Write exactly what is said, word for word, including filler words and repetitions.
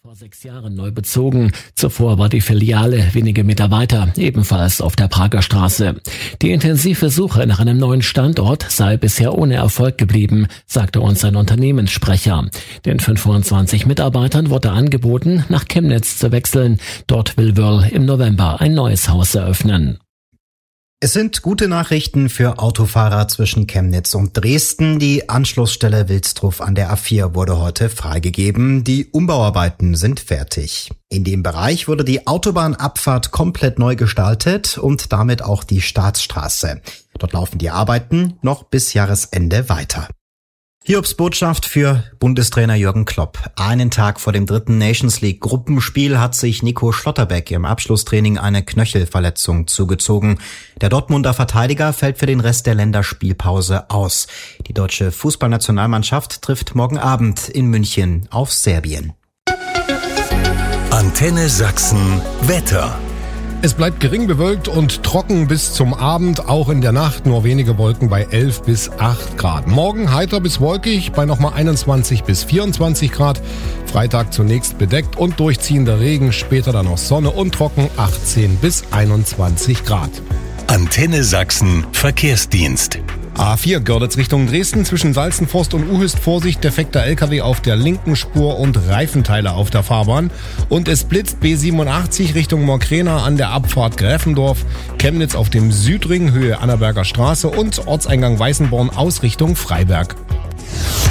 Vor sechs Jahren neu bezogen. Zuvor war die Filiale wenige Meter weiter, ebenfalls auf der Prager Straße. Die intensive Suche nach einem neuen Standort sei bisher ohne Erfolg geblieben, sagte uns ein Unternehmenssprecher. Den fünfundzwanzig Mitarbeitern wurde angeboten, nach Chemnitz zu wechseln. Dort will Wöhrl im November ein neues Haus eröffnen. Es sind gute Nachrichten für Autofahrer zwischen Chemnitz und Dresden. Die Anschlussstelle Wilsdruf an der A vier wurde heute freigegeben. Die Umbauarbeiten sind fertig. In dem Bereich wurde die Autobahnabfahrt komplett neu gestaltet und damit auch die Staatsstraße. Dort laufen die Arbeiten noch bis Jahresende weiter. Hiobs Botschaft für Bundestrainer Jürgen Klopp. Einen Tag vor dem dritten Nations League Gruppenspiel hat sich Nico Schlotterbeck im Abschlusstraining eine Knöchelverletzung zugezogen. Der Dortmunder Verteidiger fällt für den Rest der Länderspielpause aus. Die deutsche Fußballnationalmannschaft trifft morgen Abend in München auf Serbien. Antenne Sachsen Wetter. Es bleibt gering bewölkt und trocken bis zum Abend, auch in der Nacht nur wenige Wolken bei elf bis acht Grad. Morgen heiter bis wolkig bei nochmal einundzwanzig bis vierundzwanzig Grad. Freitag zunächst bedeckt und durchziehender Regen, später dann noch Sonne und trocken achtzehn bis einundzwanzig Grad. Antenne Sachsen Verkehrsdienst. A vier Görlitz Richtung Dresden, zwischen Salzenforst und Uhist Vorsicht, defekter L K W auf der linken Spur und Reifenteile auf der Fahrbahn. Und es blitzt B siebenundachtzig Richtung Morkrena an der Abfahrt Gräfendorf, Chemnitz auf dem Südring Höhe Annaberger Straße und Ortseingang Weißenborn aus Richtung Freiberg.